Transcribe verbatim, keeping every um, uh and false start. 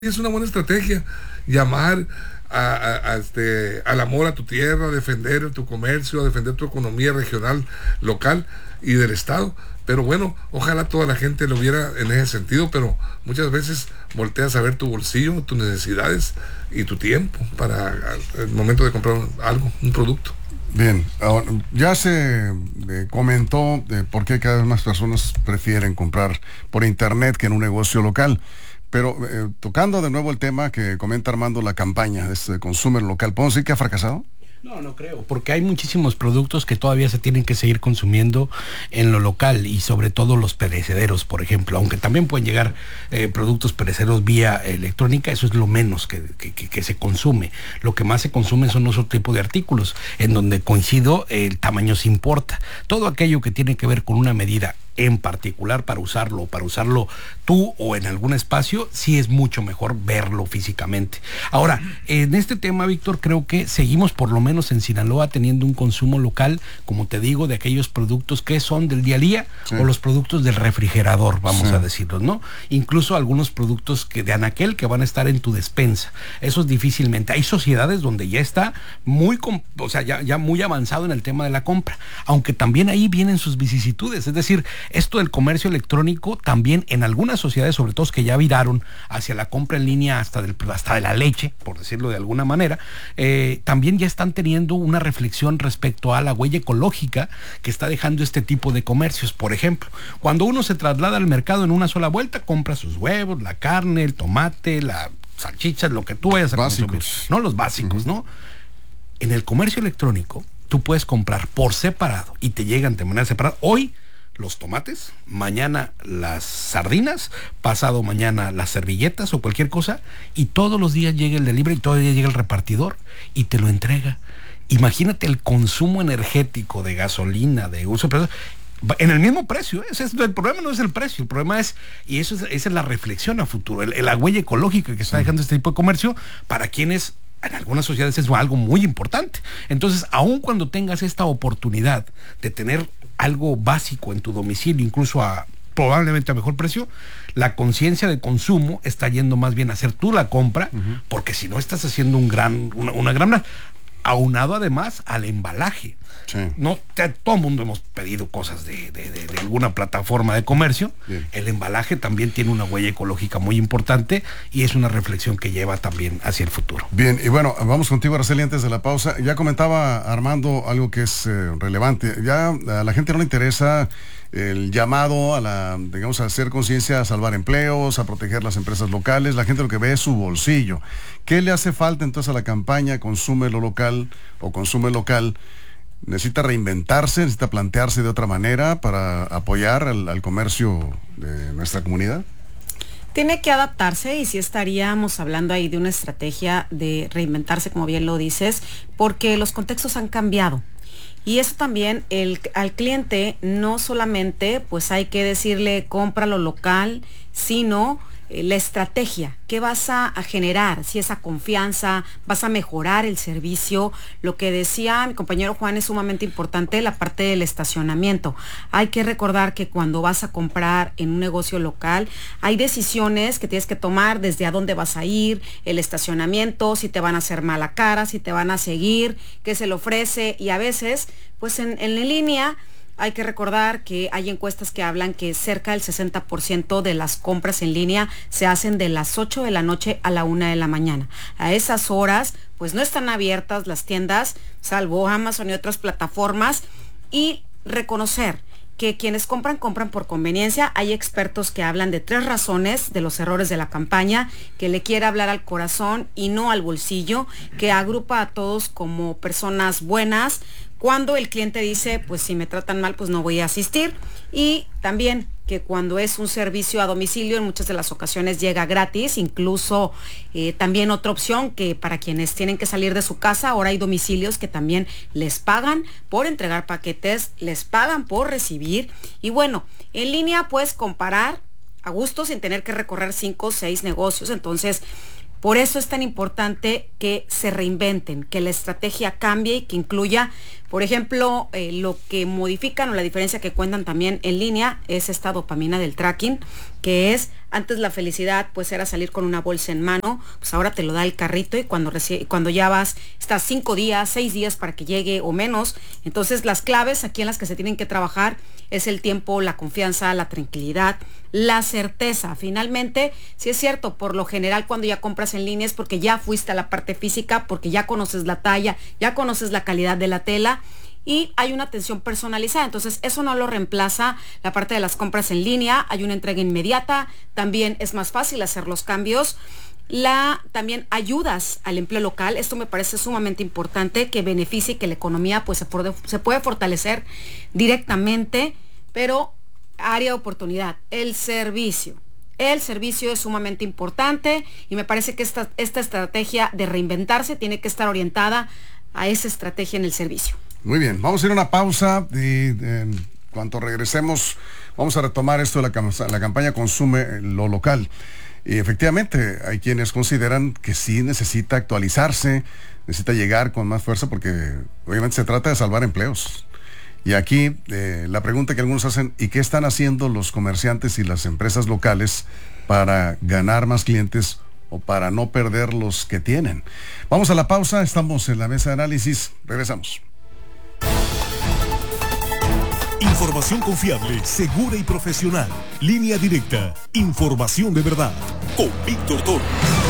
es una buena estrategia llamar a, a- a este, al amor a tu tierra, a defender tu comercio, a defender tu economía regional, local y del estado. Pero bueno, ojalá toda la gente lo viera en ese sentido, pero muchas veces volteas a ver tu bolsillo, tus necesidades y tu tiempo para a- el momento de comprar algo, un producto. Bien, ahora, ya se eh, comentó de por qué cada vez más personas prefieren comprar por internet que en un negocio local. Pero eh, tocando de nuevo el tema que comenta Armando, la campaña de este consumer local, ¿podemos decir que ha fracasado? No, no creo, porque hay muchísimos productos que todavía se tienen que seguir consumiendo en lo local y sobre todo los perecederos, por ejemplo, aunque también pueden llegar eh, productos perecederos vía electrónica, eso es lo menos que, que, que, que se consume. Lo que más se consume son otro tipo de artículos, en donde coincido, el tamaño se importa. Todo aquello que tiene que ver con una medida en particular para usarlo, para usarlo tú o en algún espacio, sí es mucho mejor verlo físicamente. Ahora, en este tema, Víctor, creo que seguimos por lo menos en Sinaloa teniendo un consumo local, como te digo, de aquellos productos que son del día a día, sí, o los productos del refrigerador, vamos sí. a decirlo, ¿no? Incluso algunos productos que de anaquel que van a estar en tu despensa. Esos difícilmente. Hay sociedades donde ya está muy, o sea, ya, ya muy avanzado en el tema de la compra, aunque también ahí vienen sus vicisitudes, es decir, esto del comercio electrónico también en algunas sociedades, sobre todo que ya viraron hacia la compra en línea hasta, del, hasta de la leche, por decirlo de alguna manera, eh, también ya están teniendo una reflexión respecto a la huella ecológica que está dejando este tipo de comercios. Por ejemplo, cuando uno se traslada al mercado en una sola vuelta, compra sus huevos, la carne, el tomate, la salchicha, lo que tú vayas a básicos. consumir, ¿no? Los básicos, uh-huh. ¿no? En el comercio electrónico, tú puedes comprar por separado y te llegan de manera separada. Hoy, los tomates, mañana las sardinas, pasado mañana las servilletas o cualquier cosa, y todos los días llega el delivery, y todos los días llega el repartidor y te lo entrega. Imagínate el consumo energético de gasolina, de uso, pero en el mismo precio. Ese es, el problema no es el precio, el problema es, y eso es, esa es la reflexión a futuro, el, la huella ecológica que está dejando este tipo de comercio para quienes en algunas sociedades es algo muy importante. Entonces, aun cuando tengas esta oportunidad de tener algo básico en tu domicilio, incluso a probablemente a mejor precio, la conciencia de consumo está yendo más bien a hacer tú la compra, uh-huh. porque si no estás haciendo un gran, una, una gran, aunado además al embalaje. Sí. No, todo el mundo hemos pedido cosas de, de, de, de alguna plataforma de comercio. Bien. El embalaje también tiene una huella ecológica muy importante y es una reflexión que lleva también hacia el futuro. Bien, y bueno, vamos contigo, Araceli, antes de la pausa. Ya comentaba Armando algo que es eh, relevante. Ya a la gente no le interesa el llamado a la, digamos, a hacer conciencia, a salvar empleos, a proteger las empresas locales. La gente lo que ve es su bolsillo. ¿Qué le hace falta entonces a la campaña Consume lo local o Consume local? ¿Necesita reinventarse, necesita plantearse de otra manera para apoyar al, al comercio de nuestra comunidad? Tiene que adaptarse, y sí estaríamos hablando ahí de una estrategia de reinventarse, como bien lo dices, porque los contextos han cambiado. Y eso también, el, al cliente no solamente pues hay que decirle compra lo local, sino eh, la estrategia, qué vas a, a generar, si esa confianza, vas a mejorar el servicio. Lo que decía mi compañero Juan es sumamente importante, la parte del estacionamiento. Hay que recordar que cuando vas a comprar en un negocio local, hay decisiones que tienes que tomar desde a dónde vas a ir, el estacionamiento, si te van a hacer mala cara, si te van a seguir, qué se le ofrece, y a veces, pues en, en línea, hay que recordar que hay encuestas que hablan que cerca del sesenta por ciento de las compras en línea se hacen de las ocho de la noche a la una de la mañana. A esas horas, pues no están abiertas las tiendas, salvo Amazon y otras plataformas, y reconocer que quienes compran, compran por conveniencia. Hay expertos que hablan de tres razones de los errores de la campaña, que le quiere hablar al corazón y no al bolsillo, que agrupa a todos como personas buenas, cuando el cliente dice, pues si me tratan mal, pues no voy a asistir, y también que cuando es un servicio a domicilio, en muchas de las ocasiones llega gratis. Incluso eh, también otra opción, que para quienes tienen que salir de su casa, ahora hay domicilios que también les pagan por entregar paquetes, les pagan por recibir, y bueno, en línea puedes comparar a gusto sin tener que recorrer cinco o seis negocios. Entonces, Por eso es tan importante que se reinventen, que la estrategia cambie y que incluya, por ejemplo, eh, lo que modifican o la diferencia que cuentan también en línea es esta dopamina del tracking, que es, antes la felicidad pues era salir con una bolsa en mano, pues ahora te lo da el carrito y cuando, reci- cuando ya vas, estás cinco días, seis días para que llegue o menos. Entonces las claves aquí en las que se tienen que trabajar es el tiempo, la confianza, la tranquilidad, la certeza. Finalmente, sí es cierto, por lo general cuando ya compras en línea es porque ya fuiste a la parte física, porque ya conoces la talla, ya conoces la calidad de la tela y hay una atención personalizada. Entonces eso no lo reemplaza la parte de las compras en línea, hay una entrega inmediata, también es más fácil hacer los cambios. La, también ayudas al empleo local, esto me parece sumamente importante, que beneficie, que la economía pues se puede, se puede fortalecer directamente, pero área de oportunidad, el servicio. El servicio es sumamente importante y me parece que esta, esta estrategia de reinventarse tiene que estar orientada a esa estrategia en el servicio. Muy bien, vamos a ir a una pausa y en cuanto regresemos vamos a retomar esto de la, la campaña Consume lo Local. Y efectivamente hay quienes consideran que sí necesita actualizarse, necesita llegar con más fuerza porque obviamente se trata de salvar empleos. Y aquí eh, la pregunta que algunos hacen, ¿y qué están haciendo los comerciantes y las empresas locales para ganar más clientes o para no perder los que tienen? Vamos a la pausa, estamos en la mesa de análisis, regresamos. Información confiable, segura y profesional. Línea directa. Información de verdad. Con Víctor Torres.